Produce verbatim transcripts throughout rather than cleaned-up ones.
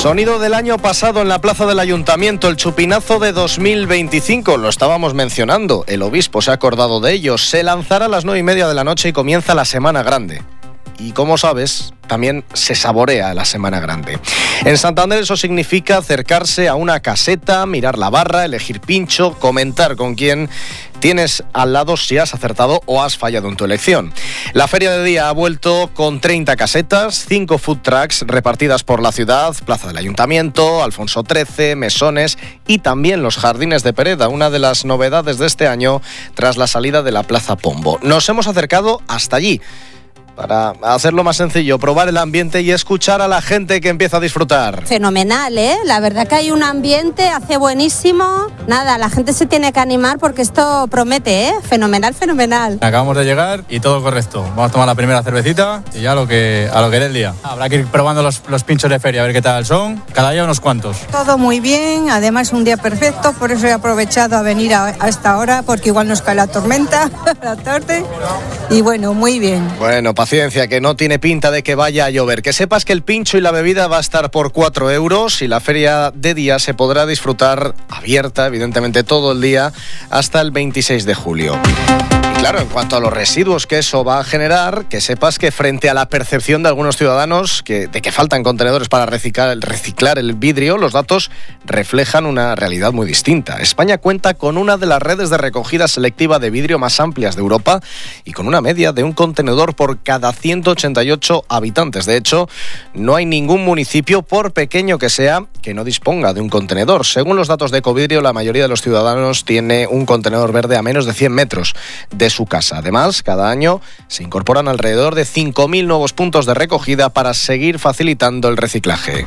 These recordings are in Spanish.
Sonido del año pasado en la plaza del Ayuntamiento, el chupinazo de dos mil veinticinco, lo estábamos mencionando, el obispo se ha acordado de ello, se lanzará a las nueve y media de la noche y comienza la Semana Grande. Y como sabes, también se saborea la Semana Grande. En Santander eso significa acercarse a una caseta, mirar la barra, elegir pincho, comentar con quién tienes al lado si has acertado o has fallado en tu elección. La feria de día ha vuelto con treinta casetas, cinco food trucks repartidas por la ciudad, Plaza del Ayuntamiento, Alfonso trece, Mesones y también los Jardines de Pereda, una de las novedades de este año tras la salida de la Plaza Pombo. Nos hemos acercado hasta allí para hacerlo más sencillo, probar el ambiente y escuchar a la gente que empieza a disfrutar. Fenomenal, ¿eh? La verdad que hay un ambiente, hace buenísimo. Nada, la gente se tiene que animar porque esto promete, ¿eh? Fenomenal, fenomenal. Acabamos de llegar y todo correcto. Vamos a tomar la primera cervecita y ya a lo que, a lo que dé el día. Habrá que ir probando los, los pinchos de feria, a ver qué tal son. Cada día unos cuantos. Todo muy bien, además un día perfecto, por eso he aprovechado a venir a, a esta hora, porque igual nos cae la tormenta a la tarde. Y bueno, muy bien. Bueno, paciencia, que no tiene pinta de que vaya a llover. Que sepas que el pincho y la bebida va a estar por cuatro euros y la feria de día se podrá disfrutar abierta, evidentemente todo el día, hasta el veintiséis de julio. Y claro, en cuanto a los residuos que eso va a generar, que sepas que frente a la percepción de algunos ciudadanos que, de que faltan contenedores para reciclar, reciclar el vidrio, los datos reflejan una realidad muy distinta. España cuenta con una de las redes de recogida selectiva de vidrio más amplias de Europa y con una media de un contenedor por cada ciento ochenta y ocho habitantes. De hecho, no hay ningún municipio, por pequeño que sea, que no disponga de un contenedor. Según los datos de Ecovidrio, la mayoría de los ciudadanos tiene un contenedor verde a menos de cien metros de su casa. Además, cada año se incorporan alrededor de cinco mil nuevos puntos de recogida para seguir facilitando el reciclaje.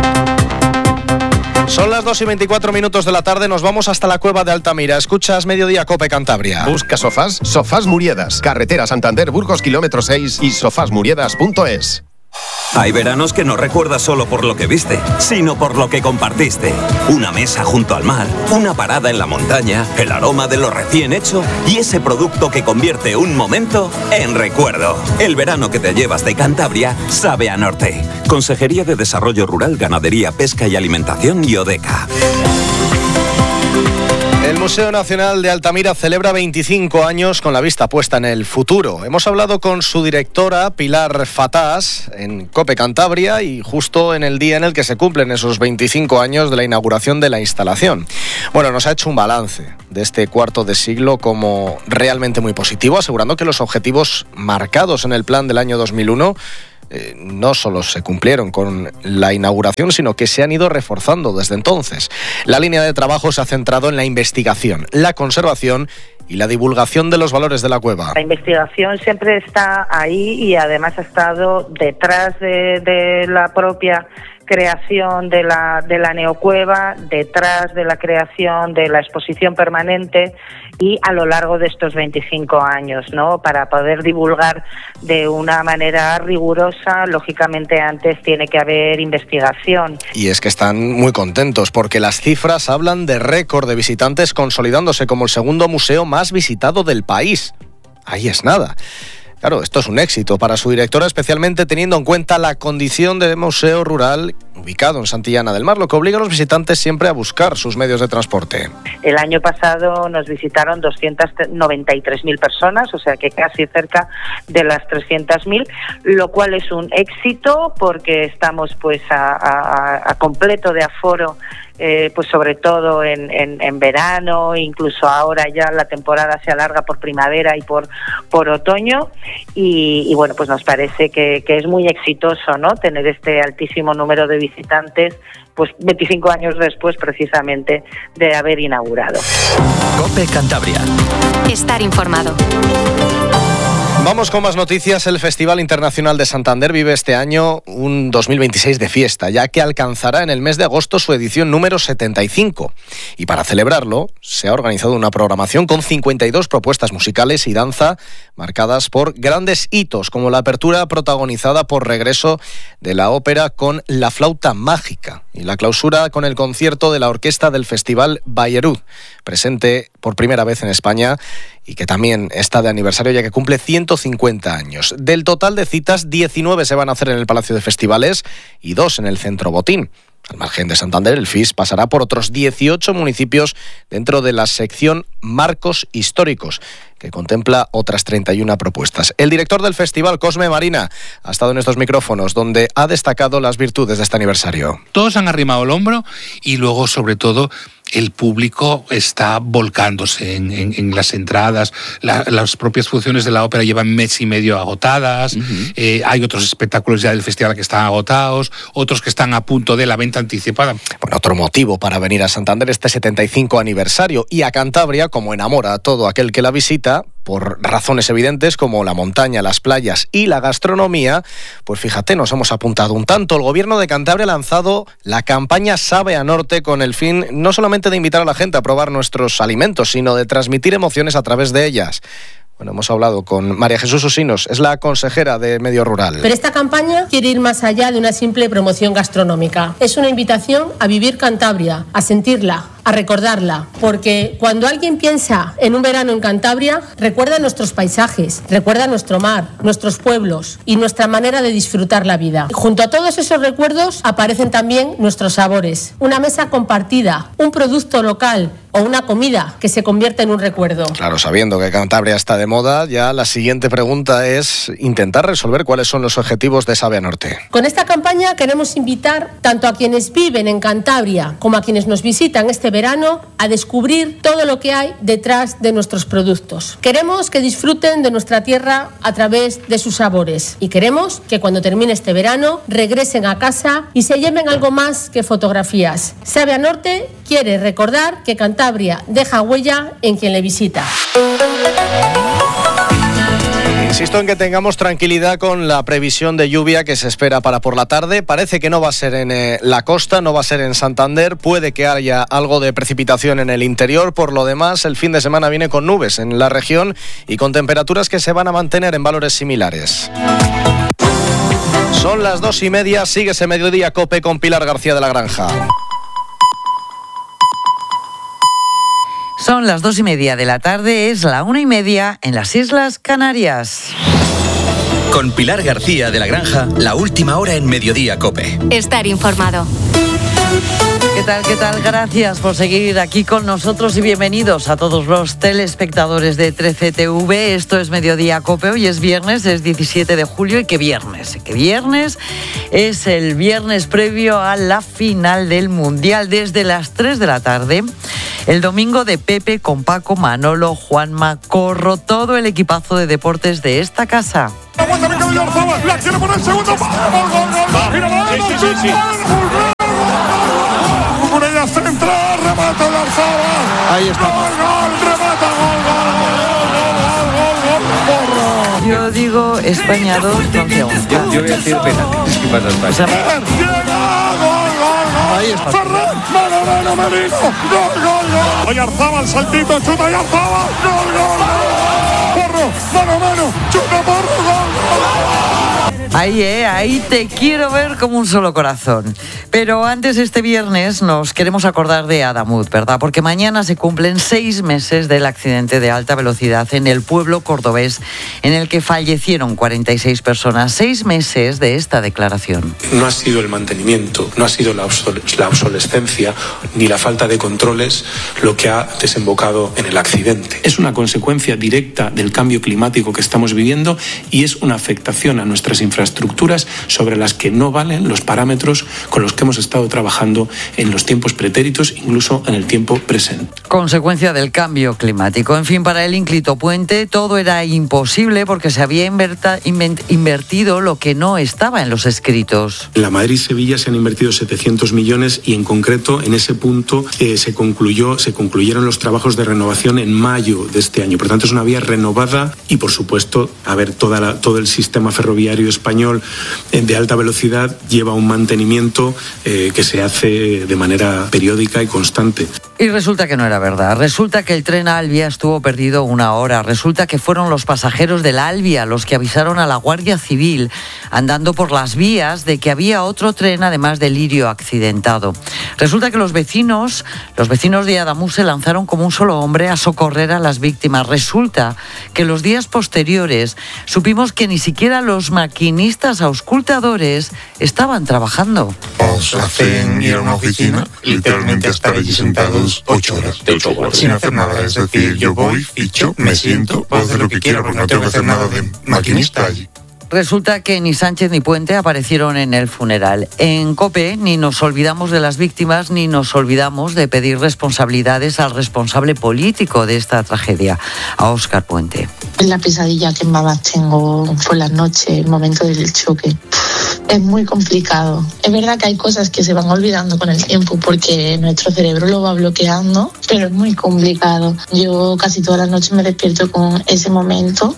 Son las dos y veinticuatro minutos de la tarde, nos vamos hasta la Cueva de Altamira. Escuchas Mediodía Cope Cantabria. Busca sofás, Sofás Muriedas, carretera Santander, Burgos, kilómetro seis y sofás muriedas punto es. Hay veranos que no recuerdas solo por lo que viste, sino por lo que compartiste. Una mesa junto al mar, una parada en la montaña, el aroma de lo recién hecho y ese producto que convierte un momento en recuerdo. El verano que te llevas de Cantabria sabe a norte. Consejería de Desarrollo Rural, Ganadería, Pesca y Alimentación y Odeca. El Museo Nacional de Altamira celebra veinticinco años con la vista puesta en el futuro. Hemos hablado con su directora, Pilar Fatás, en Cope Cantabria y justo en el día en el que se cumplen esos veinticinco años de la inauguración de la instalación. Bueno, nos ha hecho un balance de este cuarto de siglo como realmente muy positivo, asegurando que los objetivos marcados en el plan del año dos mil uno Eh, no solo se cumplieron con la inauguración, sino que se han ido reforzando desde entonces. La línea de trabajo se ha centrado en la investigación, la conservación y la divulgación de los valores de la cueva. La investigación siempre está ahí y además ha estado detrás de, de la propia creación de la, de la neocueva, detrás de la creación de la exposición permanente y a lo largo de estos veinticinco años, ¿no? Para poder divulgar de una manera rigurosa, lógicamente antes tiene que haber investigación. Y es que están muy contentos porque las cifras hablan de récord de visitantes, consolidándose como el segundo museo más visitado del país. Ahí es nada. Claro, esto es un éxito para su directora, especialmente teniendo en cuenta la condición de museo rural ubicado en Santillana del Mar, lo que obliga a los visitantes siempre a buscar sus medios de transporte. El año pasado nos visitaron doscientas noventa y tres mil personas, o sea que casi cerca de las trescientas mil, lo cual es un éxito porque estamos pues a, a, a completo de aforo. Eh, pues sobre todo en, en, en verano, incluso ahora ya la temporada se alarga por primavera y por por otoño y, y bueno, pues nos parece que, que es muy exitoso, ¿no? Tener este altísimo número de visitantes pues veinticinco años después precisamente de haber inaugurado. Cope Cantabria. Estar informado. Vamos con más noticias. El Festival Internacional de Santander vive este año un dos mil veintiséis de fiesta, ya que alcanzará en el mes de agosto su edición número setenta y cinco. Y para celebrarlo, se ha organizado una programación con cincuenta y dos propuestas musicales y danza marcadas por grandes hitos, como la apertura protagonizada por Regreso de la ópera con La Flauta Mágica y la clausura con el concierto de la orquesta del Festival Bayreuth, presente por primera vez en España y que también está de aniversario ya que cumple ciento cincuenta años. Del total de citas, diecinueve se van a hacer en el Palacio de Festivales y dos en el Centro Botín. Al margen de Santander, el F I S pasará por otros dieciocho municipios dentro de la sección Marcos Históricos, que contempla otras treinta y una propuestas. El director del festival, Cosme Marina, ha estado en estos micrófonos, donde ha destacado las virtudes de este aniversario. Todos han arrimado el hombro y luego, sobre todo, el público está volcándose en, en, en las entradas. La, las propias funciones de la ópera llevan mes y medio agotadas. Uh-huh. Eh, hay otros espectáculos ya del festival que están agotados, otros que están a punto de la venta anticipada. Bueno, otro motivo para venir a Santander este setenta y cinco aniversario, y a Cantabria, como enamora a todo aquel que la visita, por razones evidentes como la montaña, las playas y la gastronomía. Pues fíjate, nos hemos apuntado un tanto. El gobierno de Cantabria ha lanzado la campaña Sabe a Norte con el fin no solamente de invitar a la gente a probar nuestros alimentos, sino de transmitir emociones a través de ellas. Bueno, hemos hablado con María Jesús Osinos, es la consejera de Medio Rural. Pero esta campaña quiere ir más allá de una simple promoción gastronómica. Es una invitación a vivir Cantabria, a sentirla, a recordarla, porque cuando alguien piensa en un verano en Cantabria, recuerda nuestros paisajes, recuerda nuestro mar, nuestros pueblos y nuestra manera de disfrutar la vida. Y junto a todos esos recuerdos aparecen también nuestros sabores, una mesa compartida, un producto local o una comida que se convierte en un recuerdo. Claro, sabiendo que Cantabria está de moda, ya la siguiente pregunta es intentar resolver cuáles son los objetivos de Sabe a Norte. Con esta campaña queremos invitar tanto a quienes viven en Cantabria como a quienes nos visitan este verano a descubrir todo lo que hay detrás de nuestros productos. Queremos que disfruten de nuestra tierra a través de sus sabores y queremos que cuando termine este verano regresen a casa y se lleven algo más que fotografías. Sabe a Norte quiere recordar que Cantabria deja huella en quien le visita. Insisto en que tengamos tranquilidad con la previsión de lluvia que se espera para por la tarde. Parece que no va a ser en eh, la costa, no va a ser en Santander. Puede que haya algo de precipitación en el interior. Por lo demás, el fin de semana viene con nubes en la región y con temperaturas que se van a mantener en valores similares. Son las dos y media, sigue ese Mediodía COPE con Pilar García de la Granja. Son las dos y media de la tarde, es la una y media en las Islas Canarias. Con Pilar García de la Granja, la última hora en Mediodía COPE. Estar informado. ¿Qué tal? ¿Qué tal? Gracias por seguir aquí con nosotros y bienvenidos a todos los telespectadores de trece T V. Esto es Mediodía COPE. Hoy es viernes, es diecisiete de julio y qué viernes. ¿Qué viernes? Es el viernes previo a la final del Mundial desde las tres de la tarde. El domingo de Pepe con Paco, Manolo, Juanma, Corro, todo el equipazo de deportes de esta casa. La vuelta de Cabello Arzaba, la quiere poner el segundo. ¡Gol, gol, gol! ¡Mira, sí, sí, sí, sí! Cucurella central, remata de Arzaba. Ahí está. ¡Gol, gol! ¡Remata, gol, gol, gol, gol, gol, gol! Yo digo España dos, Francia uno. Yo, yo voy a decir penalti. ¿Qué pasa, España? O sea, ¡Llega! ¡Gol, gol, gol! Ahí está. ¡Ferran! ¡Mano, mano, Merino! ¡Gol, gol, gol! Oye, Arzaba, el saltito, chuta y Arzaba. ¡Gol, gol, gol! ¡Porro! ¡Mano, mano! ¡Chuta, porro! ¡Gol, gol! Ahí, eh, ahí te quiero ver como un solo corazón. Pero antes, este viernes nos queremos acordar de Adamut, ¿verdad? Porque mañana se cumplen seis meses del accidente de alta velocidad en el pueblo cordobés en el que fallecieron cuarenta y seis personas. Seis meses de esta declaración. No ha sido el mantenimiento, no ha sido la, obsol- la obsolescencia ni la falta de controles lo que ha desembocado en el accidente. Es una consecuencia directa del cambio climático que estamos viviendo y es una afectación a nuestras infraestructuras sobre las que no valen los parámetros con los que hemos estado trabajando en los tiempos pretéritos, incluso en el tiempo presente. Consecuencia del cambio climático. En fin, para el ínclito puente todo era imposible porque se había inverta, invent, invertido lo que no estaba en los escritos. En la Madrid-Sevilla se han invertido setecientos millones y en concreto en ese punto eh, se concluyó, se concluyeron los trabajos de renovación en mayo de este año. Por tanto, es una vía renovada y, por supuesto, a ver, toda la, todo el sistema ferroviario español de alta velocidad lleva un mantenimiento eh, que se hace de manera periódica y constante. Y resulta que no era verdad. Resulta que el tren Albia estuvo perdido una hora. Resulta que fueron los pasajeros del Albia los que avisaron a la Guardia Civil andando por las vías de que había otro tren además de Lirio accidentado. Resulta que los vecinos, los vecinos de Adamuz se lanzaron como un solo hombre a socorrer a las víctimas. Resulta que los días posteriores supimos que ni siquiera los maquinistas auscultadores estaban trabajando. Os hacen ir a una oficina, literalmente estar allí sentados ocho horas, de ocho horas, sin hacer nada. Es decir, yo voy, ficho, me siento, puedo hacer lo que quiera, porque no tengo que hacer nada de maquinista allí. Resulta que ni Sánchez ni Puente aparecieron en el funeral. En COPE ni nos olvidamos de las víctimas ni nos olvidamos de pedir responsabilidades al responsable político de esta tragedia, a Óscar Puente. La pesadilla que más tengo fue la noche, el momento del choque. Es muy complicado. Es verdad que hay cosas que se van olvidando con el tiempo porque nuestro cerebro lo va bloqueando, pero es muy complicado. Yo casi todas las noches me despierto con ese momento.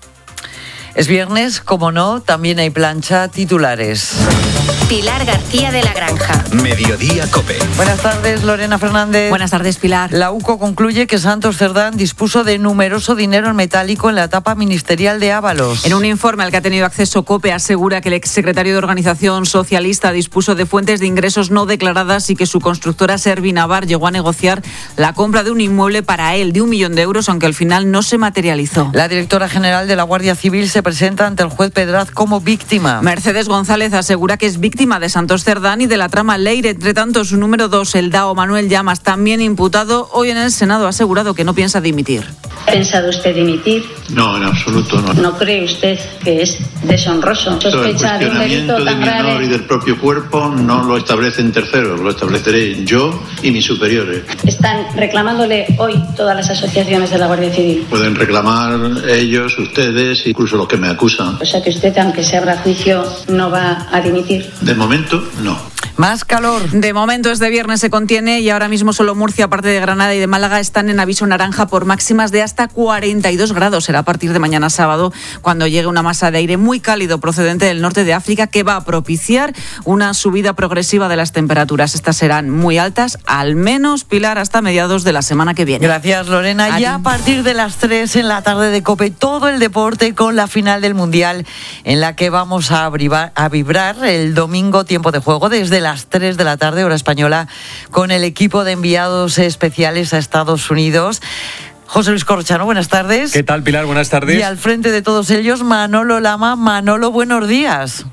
Es viernes, como no, también hay plancha, titulares. Pilar García de la Granja. Mediodía COPE. Buenas tardes, Lorena Fernández. Buenas tardes, Pilar. La UCO concluye que Santos Cerdán dispuso de numeroso dinero en metálico en la etapa ministerial de Ábalos. En un informe al que ha tenido acceso COPE asegura que el exsecretario de Organización Socialista dispuso de fuentes de ingresos no declaradas y que su constructora Servinavar llegó a negociar la compra de un inmueble para él de un millón de euros, aunque al final no se materializó. La directora general de la Guardia Civil se presenta ante el juez Pedraz como víctima. Mercedes González asegura que es víctima de Santos Cerdán y de la trama Leire. Entre tanto, su número dos, el D A O Manuel Llamas, también imputado, hoy en el Senado ha asegurado que no piensa dimitir. ¿Ha pensado usted dimitir? No, en absoluto no. ¿No cree usted que es deshonroso sospechar de un delito tan grave? El honor y del propio cuerpo no lo establecen terceros, lo estableceré yo y mis superiores. ¿Están reclamándole hoy todas las asociaciones de la Guardia Civil? Pueden reclamar ellos, ustedes, incluso los que me acusan. O sea que usted, aunque se abra juicio, no va a dimitir. De momento, no. Más calor. De momento este viernes se contiene y ahora mismo solo Murcia, aparte de Granada y de Málaga, están en aviso naranja por máximas de hasta cuarenta y dos grados. Será a partir de mañana sábado cuando llegue una masa de aire muy cálido procedente del norte de África que va a propiciar una subida progresiva de las temperaturas. Estas serán muy altas, al menos, Pilar, hasta mediados de la semana que viene. Gracias, Lorena. Ya a partir de las tres en la tarde de COPE, todo el deporte con la final del Mundial en la que vamos a, abrivar, a vibrar el domingo tiempo de juego desde las tres de la tarde, hora española, con el equipo de enviados especiales a Estados Unidos. José Luis Corrochano, buenas tardes. ¿Qué tal, Pilar? Buenas tardes. Y al frente de todos ellos, Manolo Lama. Manolo, buenos días.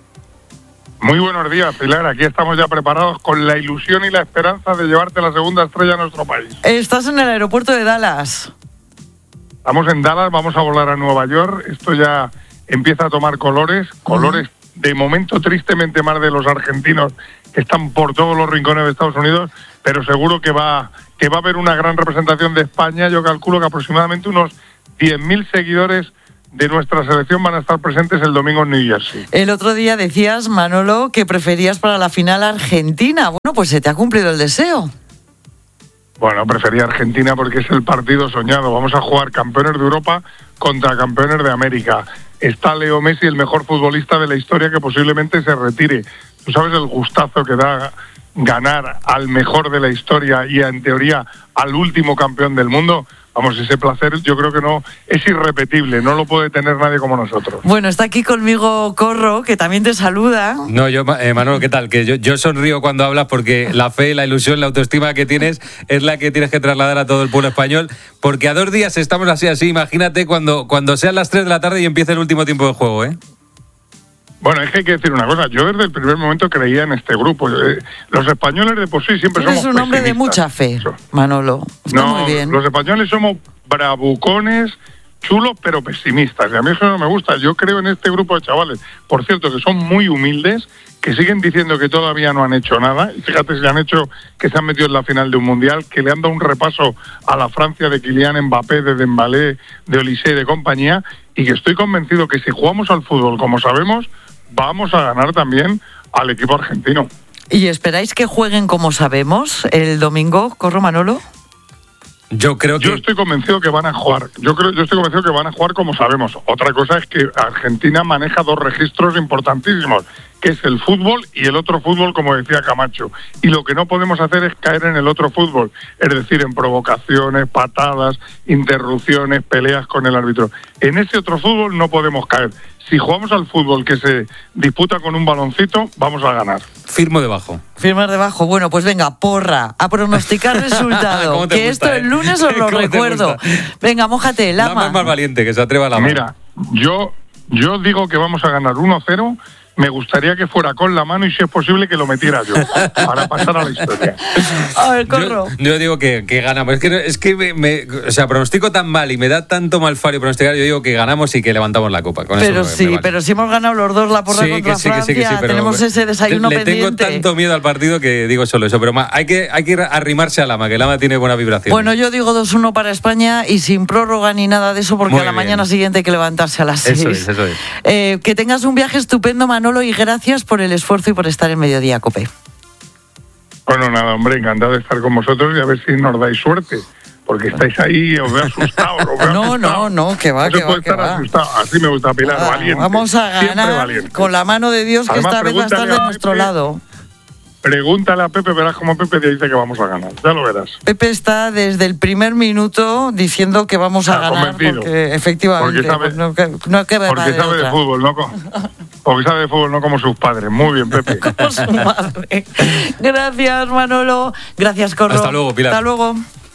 Muy buenos días, Pilar. Aquí estamos ya preparados con la ilusión y la esperanza de llevarte la segunda estrella a nuestro país. Estás en el aeropuerto de Dallas. Estamos en Dallas, vamos a volar a Nueva York. Esto ya empieza a tomar colores, colores uh-huh. de momento tristemente más de los argentinos que están por todos los rincones de Estados Unidos, pero seguro que va, que va a haber una gran representación de España. Yo calculo que aproximadamente unos diez mil seguidores de nuestra selección van a estar presentes el domingo en New Jersey. El otro día decías, Manolo, que preferías para la final Argentina. Bueno, pues se te ha cumplido el deseo. Bueno, prefería Argentina porque es el partido soñado. Vamos a jugar campeones de Europa contra campeones de América. Está Leo Messi, el mejor futbolista de la historia, que posiblemente se retire. Tú sabes el gustazo que da ganar al mejor de la historia y, en teoría, al último campeón del mundo. Vamos, ese placer yo creo que no es irrepetible, no lo puede tener nadie como nosotros. Bueno, está aquí conmigo Corro, que también te saluda. No, yo, eh, Manolo, ¿qué tal? Que yo, yo sonrío cuando hablas porque la fe, la ilusión, la autoestima que tienes es la que tienes que trasladar a todo el pueblo español, porque a dos días estamos así, así, imagínate cuando, cuando sean las tres de la tarde y empiece el último tiempo de juego, ¿eh? Bueno, es que hay que decir una cosa, yo desde el primer momento creía en este grupo. Los españoles de por sí siempre somos pesimistas. Eres un hombre de mucha fe, Manolo. Está no, muy bien. Los españoles somos bravucones, chulos, pero pesimistas. Y a mí eso no me gusta. Yo creo en este grupo de chavales, por cierto, que son muy humildes, que siguen diciendo que todavía no han hecho nada. Y fíjate si han hecho que se han metido en la final de un mundial, que le han dado un repaso a la Francia de Kylian Mbappé, de Dembélé, de Olise y de compañía. Y que estoy convencido que si jugamos al fútbol como sabemos, vamos a ganar también al equipo argentino. ¿Y esperáis que jueguen como sabemos el domingo, Corro, Manolo? Yo creo que... Yo estoy convencido que van a jugar. Yo creo, yo estoy convencido que van a jugar como sabemos. Otra cosa es que Argentina maneja dos registros importantísimos, que es el fútbol y el otro fútbol, como decía Camacho. Y lo que no podemos hacer es caer en el otro fútbol, es decir, en provocaciones, patadas, interrupciones, peleas con el árbitro. En ese otro fútbol no podemos caer. Si jugamos al fútbol que se disputa con un baloncito, vamos a ganar. Firmo debajo. Firmar debajo. Bueno, pues venga, porra, a pronosticar resultado. ¿Cómo te que gusta, esto eh? el lunes os lo ¿Cómo te recuerdo. gusta? Venga, mójate, Lama. Lama es más valiente, que se atreva a la mano. Mira, yo, yo digo que vamos a ganar uno cero. Me gustaría que fuera con la mano y, si es posible, que lo metiera yo, para pasar a la historia. A ver, corro. Yo, yo digo que, que ganamos. Es que, es que me, me- o sea, pronostico tan mal y me da tanto malfario pronosticar. Yo digo que ganamos y que levantamos la copa. Con Pero eso me- sí, me vale. pero si hemos ganado los dos la porra Sí, contra que sí, que Francia, sí, que sí, pero tenemos ese desayuno le, le tengo pendiente. tanto miedo al partido que digo solo eso. Pero ma, hay que hay que arrimarse a Lama, que Lama tiene buena vibración. Bueno, yo digo dos uno para España y sin prórroga ni nada de eso, porque Muy a la bien. mañana siguiente hay que levantarse a las seis. Eso es, eso es. Eh, que tengas un viaje estupendo, Manolo, y gracias por el esfuerzo y por estar en Mediodía Cope. Bueno, nada, hombre, encantado de estar con vosotros y a ver si nos dais suerte. Porque estáis ahí, os veo asustados. Os veo No, asustados. no, no, que va, No se que va, puede que estar va. asustado. Así me gusta, Pilar, Ah, valiente. vamos a Siempre ganar valiente. con la mano de Dios, que Además, esta vez va a estar pregúntale de a nuestro Pepe. lado. Pregúntale a Pepe, verás cómo Pepe te dice que vamos a ganar. Ya lo verás. Pepe está desde el primer minuto diciendo que vamos a Está ganar, convencido. porque efectivamente Porque sabe- pues no, que- no queda Porque de sabe de otra. fútbol, no co- porque sabe de fútbol, no como sus padres. Muy bien, Pepe. Como su madre. Gracias, Manolo. Gracias, Corro. Hasta luego, Pilar. Hasta luego.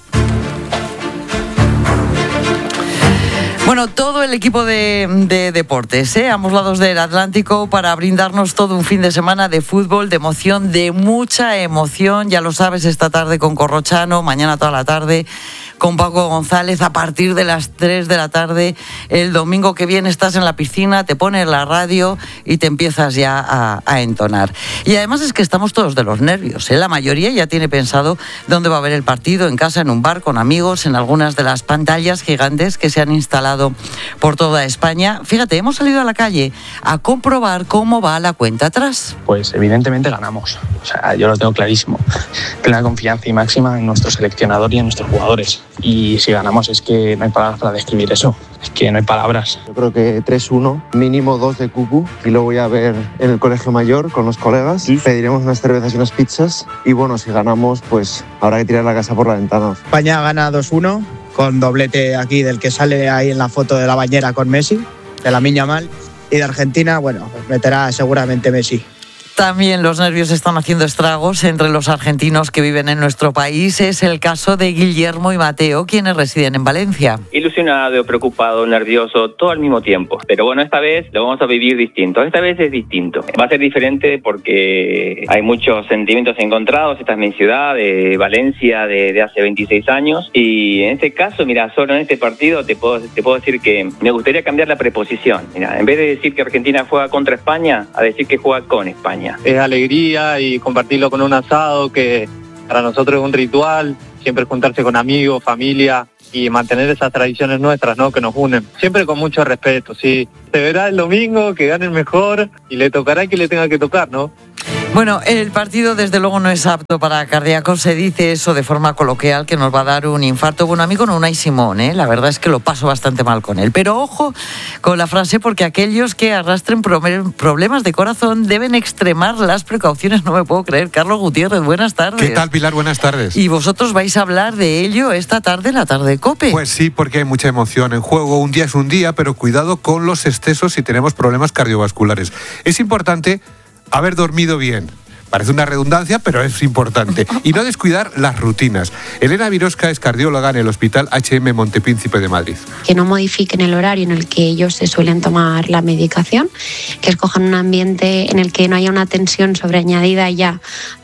Bueno, todo el equipo de, de deportes, ¿eh? ambos lados del Atlántico, para brindarnos todo un fin de semana de fútbol, de emoción, de mucha emoción. Ya lo sabes, esta tarde con Corrochano, mañana toda la tarde con Paco González, a partir de las tres de la tarde. El domingo que viene estás en la piscina, te pones la radio y te empiezas ya a, a entonar. Y además es que estamos todos de los nervios, ¿eh? La mayoría ya tiene pensado dónde va a ver el partido, en casa, en un bar, con amigos, en algunas de las pantallas gigantes que se han instalado por toda España. Fíjate, hemos salido a la calle a comprobar cómo va la cuenta atrás. Pues evidentemente ganamos. O sea, yo lo tengo clarísimo. Plena confianza y máxima en nuestro seleccionador y en nuestros jugadores. Y si ganamos es que no hay palabras para describir eso. Es que no hay palabras. Yo creo que tres uno, mínimo dos de cucu, y lo voy a ver en el colegio mayor con los colegas. Pediremos unas cervezas y unas pizzas, y bueno, si ganamos, pues habrá que tirar la casa por la ventana. España gana dos uno, con doblete aquí del que sale ahí en la foto de la bañera con Messi, de la Miña Mal. Y de Argentina, bueno, meterá seguramente Messi. También los nervios están haciendo estragos entre los argentinos que viven en nuestro país. Es el caso de Guillermo y Mateo, quienes residen en Valencia. Ilusionado, preocupado, nervioso, todo al mismo tiempo. Pero bueno, esta vez lo vamos a vivir distinto. Esta vez es distinto. Va a ser diferente porque hay muchos sentimientos encontrados. Esta es mi ciudad, de Valencia, de, de hace veintiséis años. Y en este caso, mira, solo en este partido te puedo, te puedo decir que me gustaría cambiar la preposición. Mira, en vez de decir que Argentina juega contra España, a decir que juega con España. Es alegría y compartirlo con un asado, que para nosotros es un ritual, siempre juntarse con amigos, familia y mantener esas tradiciones nuestras, ¿no?, que nos unen. Siempre con mucho respeto, sí. Se verá el domingo, que gane el mejor y le tocará a quien le tenga que tocar, ¿no? Bueno, el partido desde luego no es apto para cardíacos, se dice eso de forma coloquial, que nos va a dar un infarto. Bueno, amigo, no, Unai Simón, ¿eh? La verdad es que lo paso bastante mal con él. Pero ojo con la frase, porque aquellos que arrastren problemas de corazón deben extremar las precauciones. No me puedo creer. Carlos Gutiérrez, buenas tardes. ¿Qué tal, Pilar? Buenas tardes. Y vosotros vais a hablar de ello esta tarde, la tarde COPE. Pues sí, porque hay mucha emoción en juego. Un día es un día, pero cuidado con los excesos si tenemos problemas cardiovasculares. Es importante haber dormido bien. Parece una redundancia, pero es importante. Y no descuidar las rutinas. Elena Virosca es cardióloga en el Hospital H M Montepríncipe de Madrid. Que no modifiquen el horario en el que ellos se suelen tomar la medicación, que escojan un ambiente en el que no haya una tensión sobreañadida ya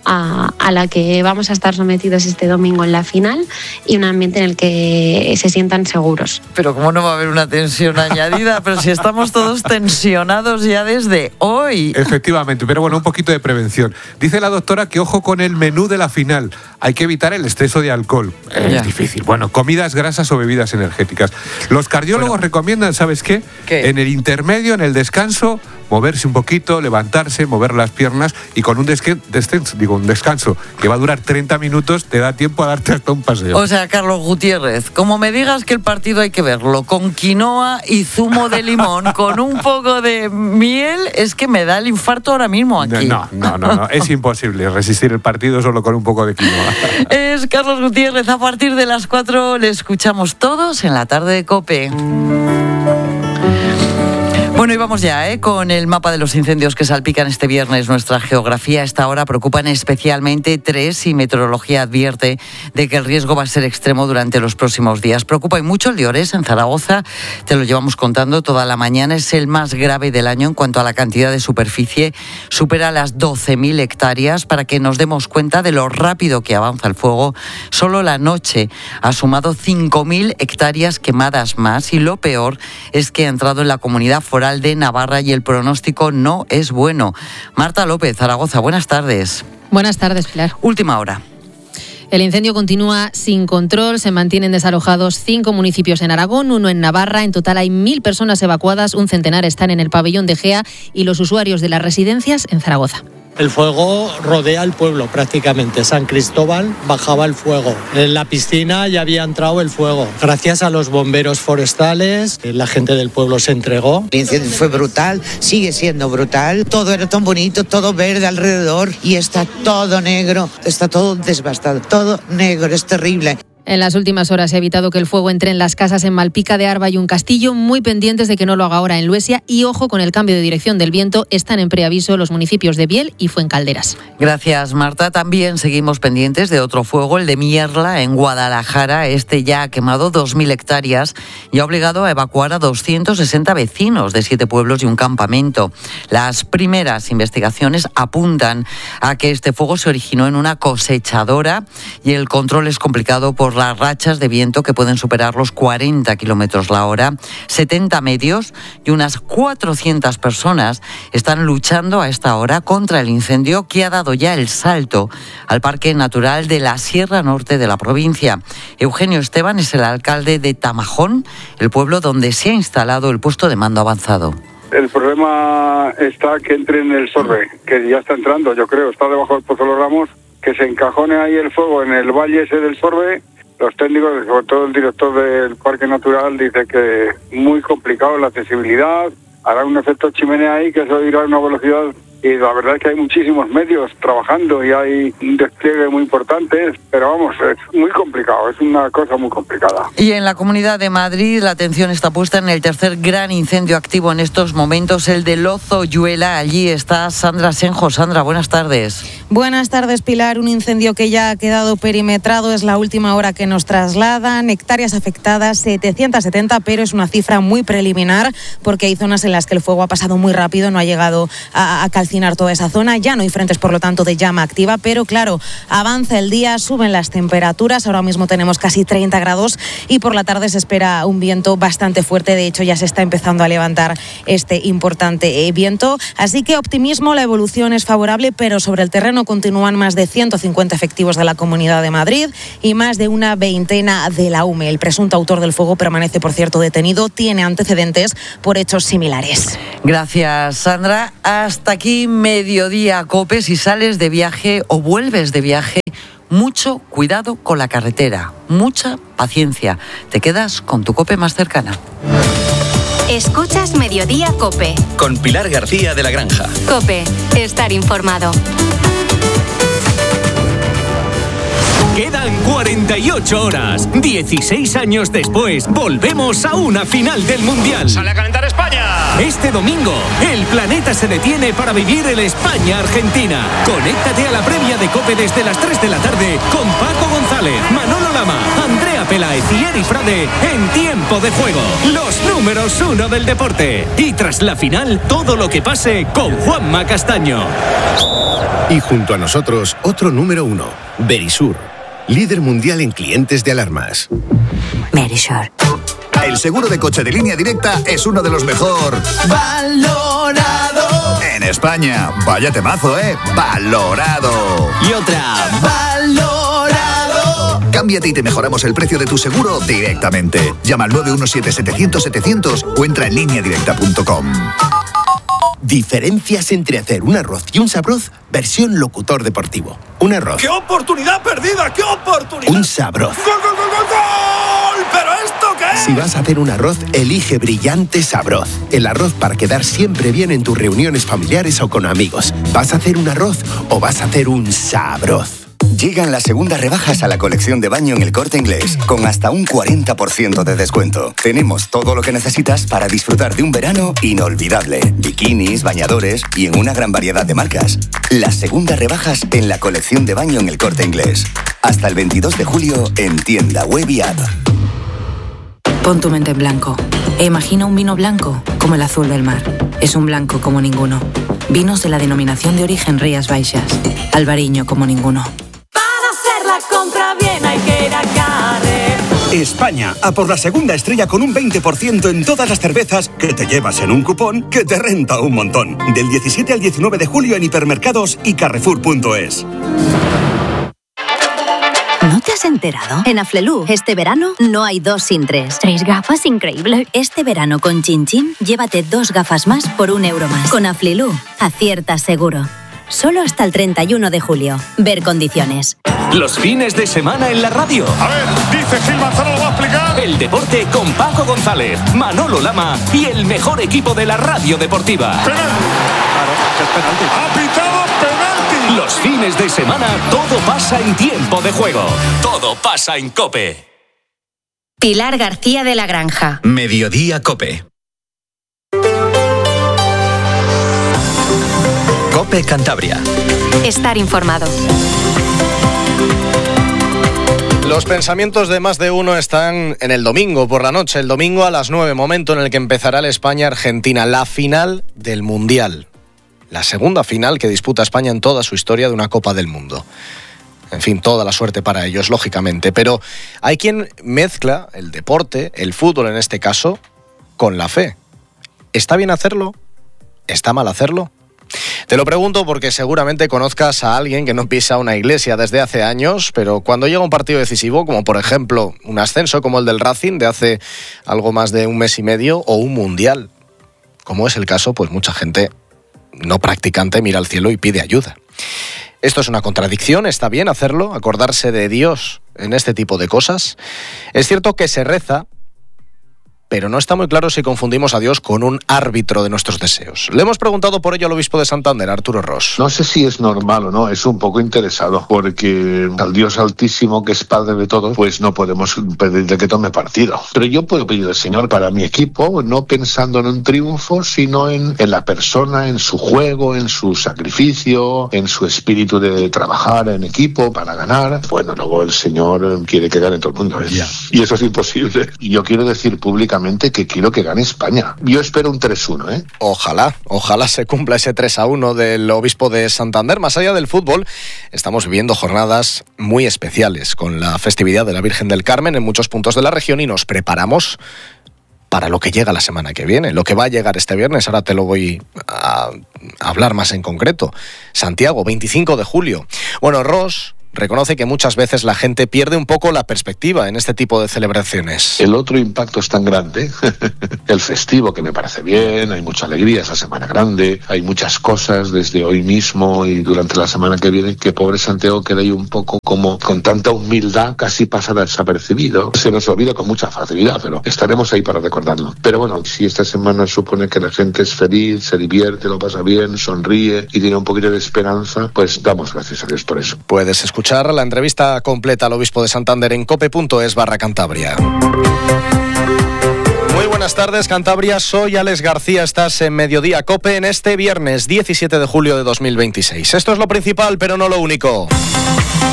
a, a la que vamos a estar sometidos este domingo en la final, y un ambiente en el que se sientan seguros. Pero ¿cómo no va a haber una tensión añadida? Pero si estamos todos tensionados ya desde hoy. Efectivamente, pero bueno, un poquito de prevención. Dice la doctora que ojo con el menú de la final. Hay que evitar el exceso de alcohol. Es Ya. difícil. Bueno, comidas grasas o bebidas energéticas. Los cardiólogos recomiendan, ¿sabes qué? ¿Qué? En el intermedio, en el descanso, moverse un poquito, levantarse, mover las piernas y con un desque- descenso, digo, un descanso que va a durar treinta minutos, te da tiempo a darte hasta un paseo. O sea, Carlos Gutiérrez, como me digas que el partido hay que verlo con quinoa y zumo de limón, con un poco de miel, es que me da el infarto ahora mismo aquí. No, no, no, no, es imposible resistir el partido solo con un poco de quinoa. Es Carlos Gutiérrez, a partir de las cuatro le escuchamos todos en la tarde de COPE. Bueno, y vamos ya ¿eh? con el mapa de los incendios que salpican este viernes nuestra geografía. A esta hora preocupan especialmente tres y Meteorología advierte de que el riesgo va a ser extremo durante los próximos días. Preocupa y mucho el de Ores, en Zaragoza. Te lo llevamos contando toda la mañana. Es el más grave del año en cuanto a la cantidad de superficie. Supera las doce mil hectáreas. Para que nos demos cuenta de lo rápido que avanza el fuego, solo la noche ha sumado cinco mil hectáreas quemadas más. Y lo peor es que ha entrado en la comunidad foral de Navarra y el pronóstico no es bueno. Marta López, Zaragoza, buenas tardes. Buenas tardes, Pilar. Última hora. El incendio continúa sin control, se mantienen desalojados cinco municipios en Aragón, uno en Navarra. En total hay mil personas evacuadas, un centenar están en el pabellón de Gea y los usuarios de las residencias en Zaragoza. El fuego rodea el pueblo prácticamente. San Cristóbal bajaba el fuego. En la piscina ya había entrado el fuego. Gracias a los bomberos forestales, la gente del pueblo se entregó. El incendio fue brutal, sigue siendo brutal. Todo era tan bonito, todo verde alrededor y está todo negro, está todo devastado, todo negro, es terrible. En las últimas horas se ha evitado que el fuego entre en las casas en Malpica de Arba y un Castillo, muy pendientes de que no lo haga ahora en Luesia. Y ojo con el cambio de dirección del viento, están en preaviso los municipios de Biel y Fuencalderas. Gracias, Marta. También seguimos pendientes de otro fuego, el de Mierla, en Guadalajara. Este ya ha quemado dos mil hectáreas y ha obligado a evacuar a doscientos sesenta vecinos de siete pueblos y un campamento. Las primeras investigaciones apuntan a que este fuego se originó en una cosechadora y el control es complicado por las rachas de viento que pueden superar los cuarenta kilómetros la hora. setenta medios y unas cuatrocientas personas están luchando a esta hora contra el incendio que ha dado ya el salto al Parque Natural de la Sierra Norte de la provincia. Eugenio Esteban es el alcalde de Tamajón, el pueblo donde se ha instalado el puesto de mando avanzado. El problema está que entre en el Sorbe, que ya está entrando, yo creo, está debajo del Pozo de los Ramos, que se encajone ahí el fuego en el valle ese del Sorbe. Los técnicos, sobre todo el director del Parque Natural, dice que muy complicado la accesibilidad, hará un efecto chimenea ahí que eso irá a una velocidad. Y la verdad es que hay muchísimos medios trabajando y hay un despliegue muy importante, pero vamos, es muy complicado, es una cosa muy complicada. Y en la Comunidad de Madrid la atención está puesta en el tercer gran incendio activo en estos momentos, el de Lozoyuela. Allí está Sandra Senjo. Sandra, buenas tardes. Buenas tardes, Pilar. Un incendio que ya ha quedado perimetrado, es la última hora que nos trasladan. Hectáreas afectadas, setecientos setenta, pero es una cifra muy preliminar porque hay zonas en las que el fuego ha pasado muy rápido, no ha llegado a, a calcinar toda esa zona. Ya no hay frentes, por lo tanto, de llama activa, pero claro, avanza el día, suben las temperaturas. Ahora mismo tenemos casi treinta grados y por la tarde se espera un viento bastante fuerte. De hecho, ya se está empezando a levantar este importante viento. Así que optimismo, la evolución es favorable, pero sobre el terreno continúan más de ciento cincuenta efectivos de la Comunidad de Madrid y más de una veintena de la U M E. El presunto autor del fuego permanece, por cierto, detenido. Tiene antecedentes por hechos similares. Gracias, Sandra. Hasta aquí Mediodía COPE. Si sales de viaje o vuelves de viaje, mucho cuidado con la carretera, mucha paciencia. Te quedas con tu COPE más cercana. Escuchas Mediodía COPE. Con Pilar García de la Granja. COPE, estar informado. Quedan cuarenta y ocho horas. dieciséis años después, volvemos a una final del Mundial. ¡Sale a calentar España! Este domingo, el planeta se detiene para vivir el España-Argentina. Conéctate a la previa de COPE desde las tres de la tarde con Paco González, Manolo Lama, Andrea Peláez y Eri Frade en Tiempo de Juego. Los números uno del deporte. Y tras la final, todo lo que pase con Juanma Castaño. Y junto a nosotros, otro número uno, Verisur. Líder mundial en clientes de alarmas. Verisur. El seguro de coche de Línea Directa es uno de los mejor valorado en España. Vaya temazo, ¿eh? Valorado. Y otra. Valorado. Cámbiate y te mejoramos el precio de tu seguro directamente. Llama al nueve uno siete, setecientos, setecientos o entra en línea directa punto com. Diferencias entre hacer un arroz y un sabroz, versión locutor deportivo. Un arroz. ¡Qué oportunidad perdida! ¡Qué oportunidad! Un sabroz. ¡Gol, gol, gol, gol, gol! ¿Pero esto qué es? Si vas a hacer un arroz, elige Brillante Sabroz. El arroz para quedar siempre bien en tus reuniones familiares o con amigos. ¿Vas a hacer un arroz o vas a hacer un sabroz? Llegan las segundas rebajas a la colección de baño en El Corte Inglés, con hasta un cuarenta por ciento de descuento. Tenemos todo lo que necesitas para disfrutar de un verano inolvidable. Bikinis, bañadores y en una gran variedad de marcas. Las segundas rebajas en la colección de baño en El Corte Inglés. Hasta el veintidós de julio en tienda web y app. Pon tu mente en blanco e imagina un vino blanco como el azul del mar. Es un blanco como ninguno. Vinos de la denominación de origen Rías Baixas. Albariño como ninguno. La compra bien hay que ir a Carrer. España, a por la segunda estrella con un veinte por ciento en todas las cervezas que te llevas en un cupón que te renta un montón. Del diecisiete al diecinueve de julio en hipermercados y carrefour punto es. ¿No te has enterado? En Aflelu, este verano no hay dos sin tres. ¿Tres gafas? Increíble. Este verano con Chin Chin, llévate dos gafas más por un euro más. Con Aflelu, aciertas seguro. Solo hasta el treinta y uno de julio. Ver condiciones. Los fines de semana en la radio. A ver, dice Gil Manzano, lo va a explicar. El deporte con Paco González, Manolo Lama y el mejor equipo de la radio deportiva. Penalti. Claro, es penalti. Ha pitado penalti. Los fines de semana todo pasa en tiempo de juego. Todo pasa en COPE. Pilar García de la Granja. Mediodía COPE. COPE Cantabria. Estar informado. Los pensamientos de más de uno están en el domingo por la noche, el domingo a las nueve, momento en el que empezará el España-Argentina, la final del Mundial. La segunda final que disputa España en toda su historia de una Copa del Mundo. En fin, toda la suerte para ellos, lógicamente. Pero hay quien mezcla el deporte, el fútbol en este caso, con la fe. ¿Está bien hacerlo? ¿Está mal hacerlo? Te lo pregunto porque seguramente conozcas a alguien que no pisa una iglesia desde hace años, pero cuando llega un partido decisivo, como por ejemplo un ascenso como el del Racing de hace algo más de un mes y medio, o un mundial, como es el caso, pues mucha gente no practicante mira al cielo y pide ayuda. Esto es una contradicción, está bien hacerlo, acordarse de Dios en este tipo de cosas. Es cierto que se reza, pero no está muy claro si confundimos a Dios con un árbitro de nuestros deseos. Le hemos preguntado por ello al obispo de Santander, Arturo Ros. No sé si es normal o no, es un poco interesado, porque al Dios Altísimo, que es Padre de todos, pues no podemos pedirle que tome partido. Pero yo puedo pedir al Señor para mi equipo, no pensando en un triunfo, sino en, en la persona, en su juego, en su sacrificio, en su espíritu de trabajar en equipo para ganar. Bueno, luego el Señor quiere que gane todo el mundo, ¿eh? Yeah. Y eso es imposible. Y yo quiero decir públicamente que quiero que gane España. Yo espero un tres uno, ¿eh? Ojalá, ojalá se cumpla ese tres a uno del obispo de Santander. Más allá del fútbol, estamos viviendo jornadas muy especiales con la festividad de la Virgen del Carmen en muchos puntos de la región y nos preparamos para lo que llega la semana que viene, lo que va a llegar este viernes. Ahora te lo voy a hablar más en concreto. Santiago, veinticinco de julio. Bueno, Ros reconoce que muchas veces la gente pierde un poco la perspectiva en este tipo de celebraciones. El otro impacto es tan grande, el festivo, que me parece bien, hay mucha alegría esa semana grande, hay muchas cosas desde hoy mismo y durante la semana que viene, que pobre Santiago queda ahí un poco como con tanta humildad, casi pasa desapercibido. Se nos olvida con mucha facilidad, pero estaremos ahí para recordarlo. Pero bueno, si esta semana supone que la gente es feliz, se divierte, lo pasa bien, sonríe y tiene un poquito de esperanza, pues damos gracias a Dios por eso. Puedes escuchar escuchar la entrevista completa al obispo de Santander en cope.es barra Cantabria. Muy buenas tardes, Cantabria. Soy Alex García. Estás en Mediodía COPE en este viernes diecisiete de julio de dos mil veintiséis. Esto es lo principal, pero no lo único.